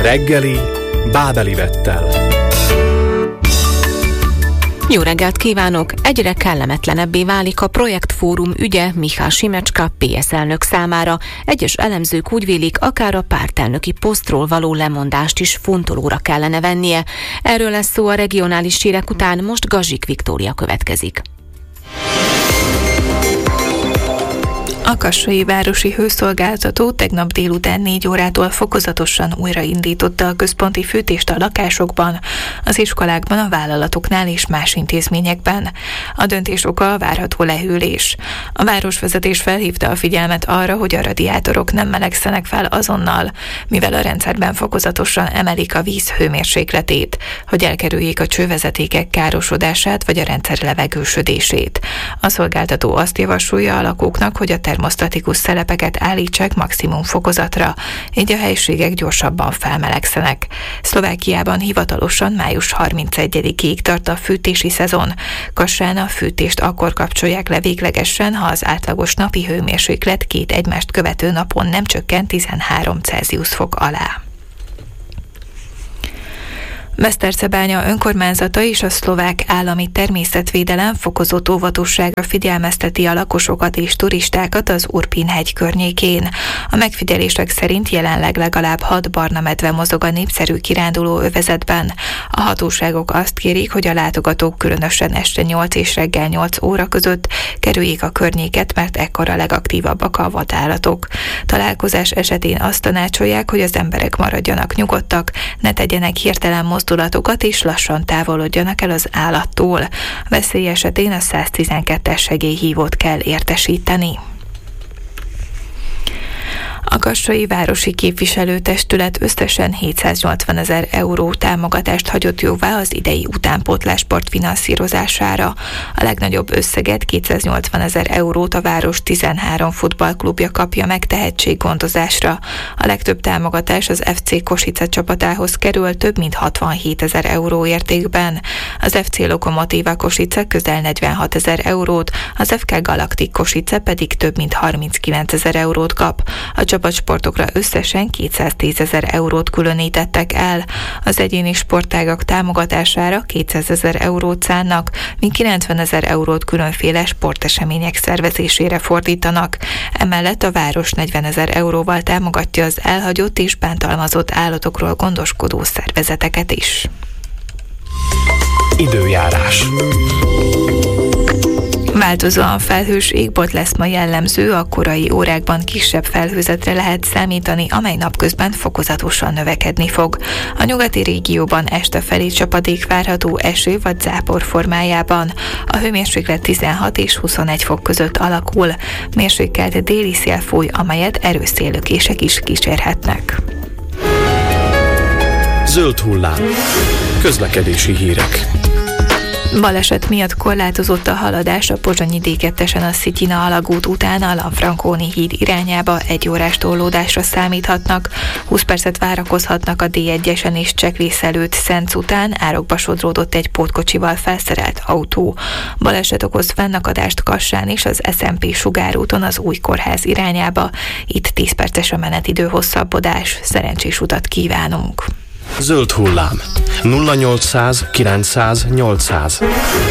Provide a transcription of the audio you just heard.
Reggeli Bábeli Vettel. Jó reggelt kívánok! Egyre kellemetlenebbé válik a projektfórum ügye Mihály Simecska PS elnök számára. Egyes elemzők úgy vélik, akár a pártelnöki posztról való lemondást is fontolóra kellene vennie. Erről lesz szó a regionális hírek után, most Gazsik Viktória következik. A Kassai Városi Hőszolgáltató tegnap délután 4 órától fokozatosan újraindította a központi fűtést a lakásokban, az iskolákban, a vállalatoknál és más intézményekben. A döntés oka a várható lehűlés. A városvezetés felhívta a figyelmet arra, hogy a radiátorok nem melegszenek fel azonnal, mivel a rendszerben fokozatosan emelik a víz hőmérsékletét, hogy elkerüljék a csővezetékek károsodását vagy a rendszer levegősödését. A szolgáltató azt javasolja a lakóknak, hogy a termosztatikus szelepeket állítsák maximum fokozatra, így a helyiségek gyorsabban felmelegszenek. Szlovákiában hivatalosan május 31-ig tart a fűtési szezon. Kassán a fűtést akkor kapcsolják le véglegesen, ha az átlagos napi hőmérséklet 2 egymást követő napon nem csökken 13 Celsius fok alá. Besztercebánya önkormányzata és a szlovák állami természetvédelem fokozott óvatosságra figyelmezteti a lakosokat és turistákat az Urpin-hegy környékén. A megfigyelések szerint jelenleg legalább 6 barna medve mozog a népszerű kiránduló övezetben. A hatóságok azt kérik, hogy a látogatók különösen este 8 és reggel 8 óra között kerüljék a környéket, mert ekkor a legaktívabbak a vadállatok. Találkozás esetén azt tanácsolják, hogy az emberek maradjanak nyugodtak, ne tegyenek hirtelen mozdulatokat és lassan távolodjanak el az állattól. Veszély esetén a 112-es segélyhívót kell értesíteni. A Kassai Városi Képviselőtestület összesen 780 000 euró támogatást hagyott jóvá az idei utánpótlásport finanszírozására. A legnagyobb összeget, 280 000 eurót a város 13 futballklubja kapja meg tehetséggondozásra. A legtöbb támogatás az FC Kosice csapatához kerül több mint 67 000 euró értékben. Az FC Lokomotíva Kosice közel 46 000 eurót, az FK Galaktik Kosice pedig több mint 39 000 eurót kap. A csapatsportokra összesen 210 000 eurót különítettek el. Az egyéni sportágak támogatására 200 000 eurót szánnak, míg 90 000 eurót különféle sportesemények szervezésére fordítanak. Emellett a város 40 000 euróval támogatja az elhagyott és bántalmazott állatokról gondoskodó szervezeteket is. Időjárás. Változóan felhős égbolt lesz ma jellemző, a korai órákban kisebb felhőzetre lehet számítani, amely napközben fokozatosan növekedni fog. A nyugati régióban este felé csapadék várható eső vagy zápor formájában. A hőmérséklet 16 és 21 fok között alakul. Mérsékelt déli szél fúj, amelyet erős széllökések is kísérhetnek. Zöld hullám. Közlekedési hírek. Baleset miatt korlátozott a haladás a Pozsonyi D2-esen a Szityina alagút után a Lanfranconi híd irányába 1 órás torlódásra számíthatnak. 20 percet várakozhatnak a D1-esen és Csekvész előtt Szenc után, árokba sodródott egy pótkocsival felszerelt autó. Baleset okoz fennakadást Kassán és az SMP Sugárúton az Új Kórház irányába. Itt 10 perces a menetidő hosszabbodás. Szerencsés utat kívánunk! Zöld hullám. 0800 900 800.